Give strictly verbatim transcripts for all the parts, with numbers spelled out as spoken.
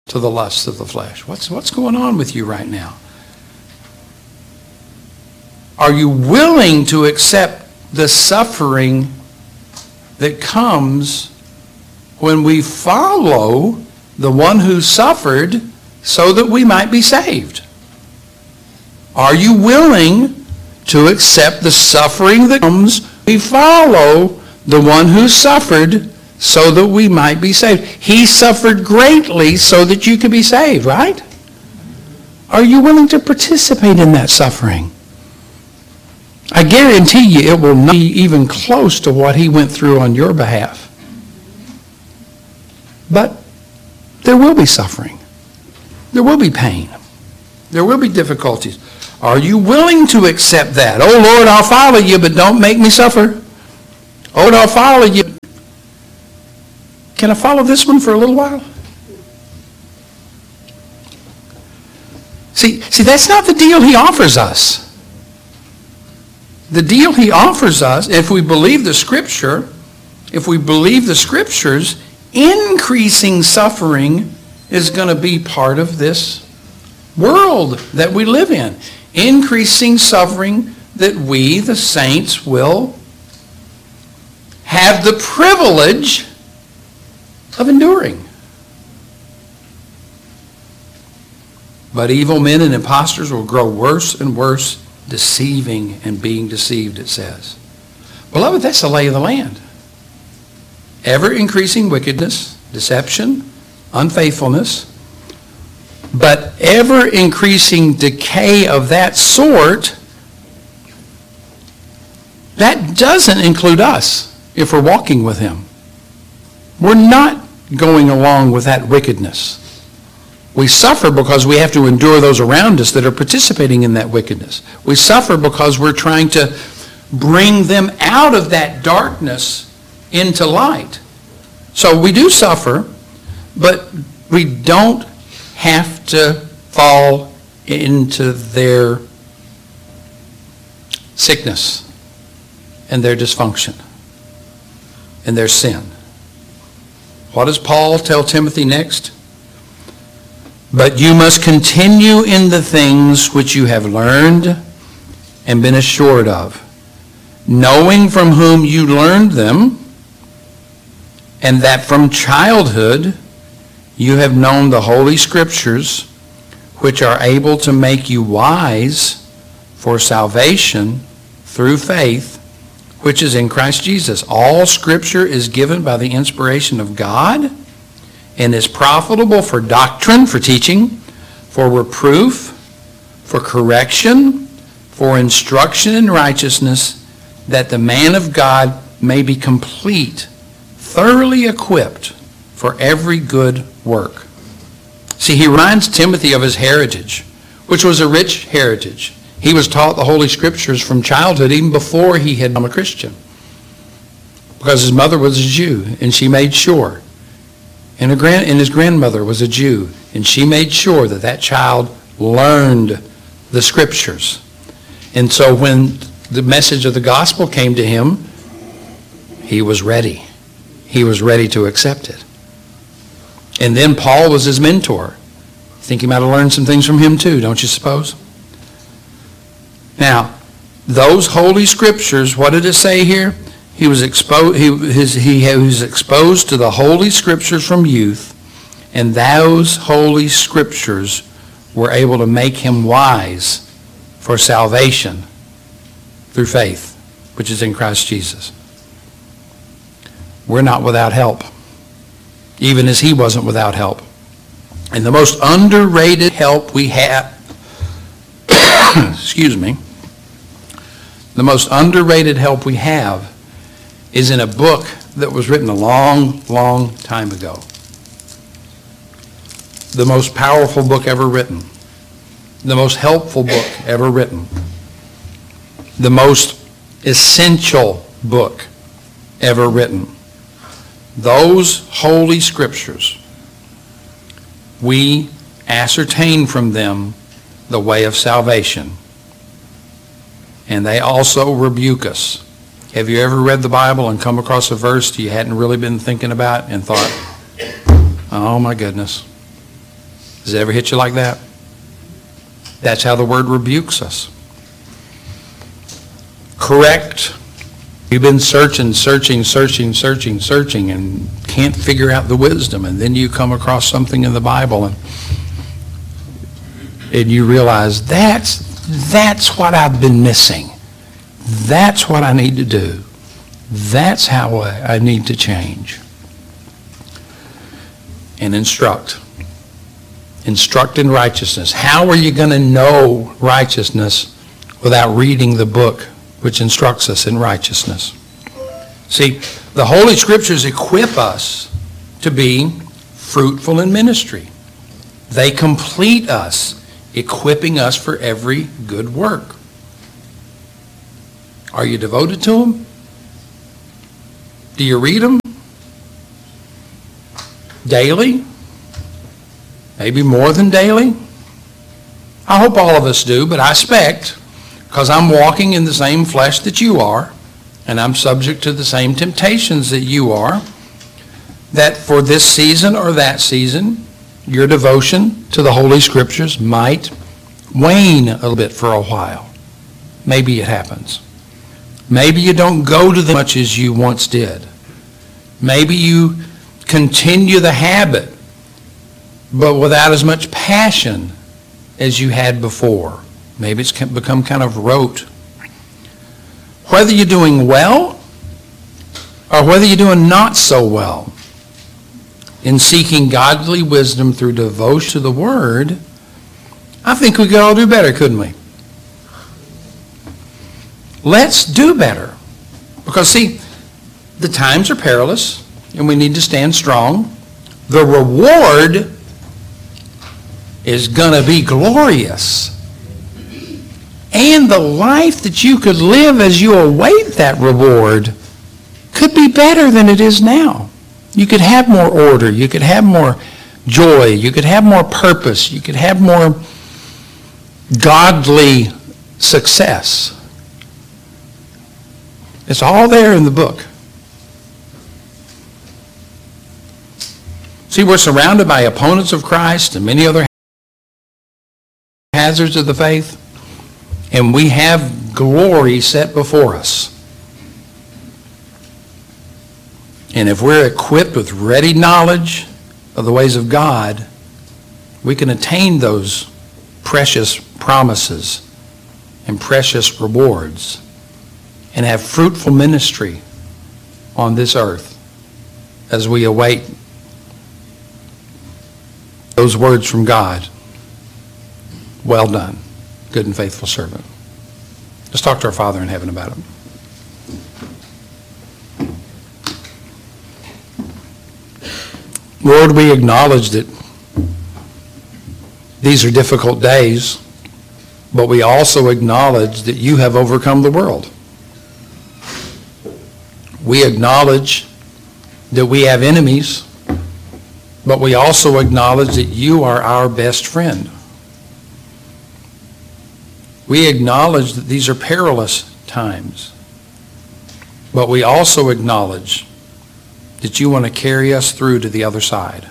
to the lusts of the flesh. What's, what's going on with you right now? Are you willing to accept the suffering that comes when we follow the one who suffered so that we might be saved? Are you willing to accept the suffering that comes when we follow the one who suffered so that we might be saved? He suffered greatly so that you could be saved, right? Are you willing to participate in that suffering? I guarantee you it will not be even close to what he went through on your behalf. But there will be suffering. There will be pain. There will be difficulties. Are you willing to accept that? Oh, Lord, I'll follow you, but don't make me suffer. Oh, Lord, I'll follow you. Can I follow this one for a little while? See, see, that's not the deal he offers us. The deal he offers us, if we believe the Scripture, if we believe the Scriptures, increasing suffering is going to be part of this world that we live in. Increasing suffering that we, the saints, will have the privilege of enduring. But evil men and impostors will grow worse and worse, deceiving and being deceived, it says. Beloved, that's the lay of the land. Ever increasing wickedness, deception, unfaithfulness, but ever increasing decay of that sort. That doesn't include us if we're walking with him. We're not going along with that wickedness. We suffer because we have to endure those around us that are participating in that wickedness. We suffer because we're trying to bring them out of that darkness into light. So we do suffer, but we don't have to fall into their sickness and their dysfunction and their sin. What does Paul tell Timothy next? But you must continue in the things which you have learned and been assured of, knowing from whom you learned them, and that from childhood you have known the Holy Scriptures, which are able to make you wise for salvation through faith, which is in Christ Jesus. All Scripture is given by the inspiration of God and is profitable for doctrine, for teaching, for reproof, for correction, for instruction in righteousness, that the man of God may be complete, thoroughly equipped for every good work. See, he reminds Timothy of his heritage, which was a rich heritage. He was taught the Holy Scriptures from childhood, even before he had become a Christian, because his mother was a Jew, and she made sure. And, her grand, and his grandmother was a Jew, and she made sure that that child learned the Scriptures. And so when the message of the gospel came to him, he was ready. He was ready to accept it. And then Paul was his mentor. I think he might have learned some things from him too, don't you suppose? Now, those Holy Scriptures, what did it say here? He was exposed. He, his, he was exposed to the Holy Scriptures from youth, and those Holy Scriptures were able to make him wise for salvation through faith, which is in Christ Jesus. We're not without help, even as he wasn't without help. And the most underrated help we have, excuse me, the most underrated help we have is in a book that was written a long, long time ago. The most powerful book ever written. The most helpful book ever written. The most essential book ever written. Those Holy Scriptures, we ascertain from them the way of salvation. And they also rebuke us. Have you ever read the Bible and come across a verse you hadn't really been thinking about and thought, oh my goodness, Does it ever hit you like that? That's how the word rebukes us. Correct. You've been searching, searching, searching, searching, searching, and can't figure out the wisdom. And then you come across something in the Bible, and, and you realize that's, that's what I've been missing. That's what I need to do. That's how I, I need to change. And instruct. Instruct in righteousness. How are you going to know righteousness without reading the book which instructs us in righteousness? See, the Holy Scriptures equip us to be fruitful in ministry. They complete us, equipping us for every good work. Are you devoted to them? Do you read them? Daily? Maybe more than daily? I hope all of us do, but I expect, because I'm walking in the same flesh that you are, and I'm subject to the same temptations that you are, that for this season or that season, your devotion to the Holy Scriptures might wane a little bit for a while. Maybe it happens. Maybe you don't go to them as much as you once did. Maybe you continue the habit, but without as much passion as you had before. Maybe it's become kind of rote. Whether you're doing well or whether you're doing not so well in seeking godly wisdom through devotion to the Word, I think we could all do better, couldn't we? Let's do better. Because, see, the times are perilous, and we need to stand strong. The reward is going to be glorious. And the life that you could live as you await that reward could be better than it is now. You could have more order. You could have more joy. You could have more purpose. You could have more godly success. It's all there in the book. See, we're surrounded by opponents of Christ and many other hazards of the faith, and we have glory set before us. And if we're equipped with ready knowledge of the ways of God, we can attain those precious promises and precious rewards and have fruitful ministry on this earth as we await those words from God. Well done, good and faithful servant. Let's talk to our Father in heaven about it. Lord, we acknowledge that these are difficult days, but we also acknowledge that you have overcome the world. We acknowledge that we have enemies, but we also acknowledge that you are our best friend. We acknowledge that these are perilous times, but we also acknowledge that you want to carry us through to the other side.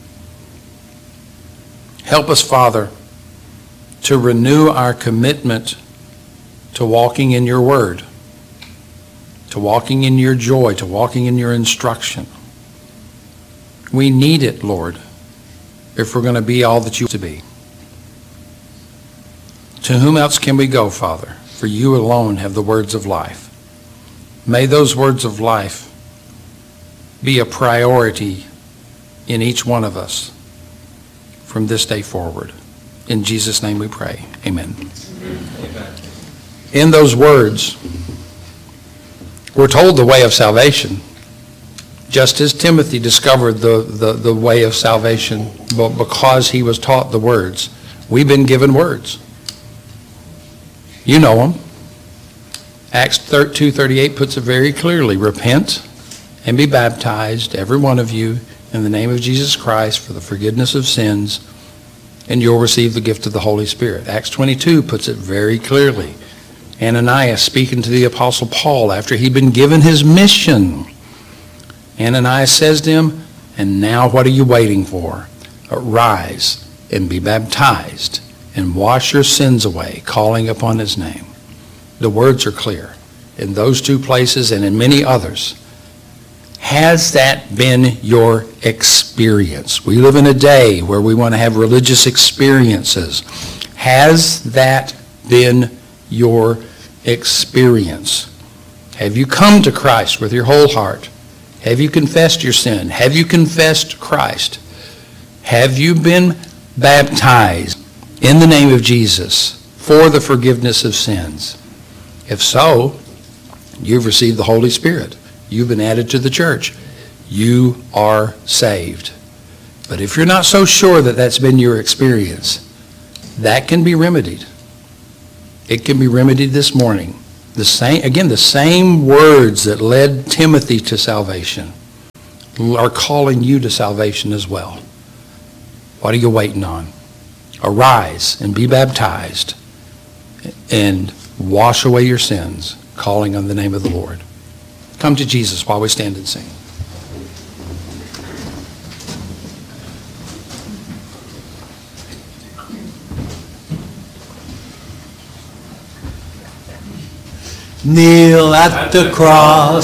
Help us, Father, to renew our commitment to walking in your word, to walking in your joy, to walking in your instruction. We need it, Lord, if we're going to be all that you want to be. To whom else can we go, Father? For you alone have the words of life. May those words of life be a priority in each one of us from this day forward. In Jesus' name we pray. Amen. Amen. In those words, we're told the way of salvation. Just as Timothy discovered the, the, the way of salvation, but because he was taught the words, we've been given words. You know them. Acts two thirty-eight puts it very clearly. Repent and be baptized, every one of you, in the name of Jesus Christ for the forgiveness of sins, and you'll receive the gift of the Holy Spirit. Acts twenty-two puts it very clearly. Ananias speaking to the Apostle Paul after he'd been given his mission. Ananias says to him, and now what are you waiting for? Arise and be baptized and wash your sins away, calling upon his name. The words are clear in those two places and in many others. Has that been your experience? We live in a day where we want to have religious experiences. Has that been your experience? Have you come to Christ with your whole heart? Have you confessed your sin? Have you confessed Christ? Have you been baptized in the name of Jesus for the forgiveness of sins? If so, you've received the Holy Spirit. You've been added to the church. You are saved. But if you're not so sure that that's been your experience, that can be remedied. It can be remedied this morning. The same, again, the same words that led Timothy to salvation are calling you to salvation as well. What are you waiting on? Arise and be baptized and wash away your sins, calling on the name of the Lord. Come to Jesus while we stand and sing. Kneel at the cross.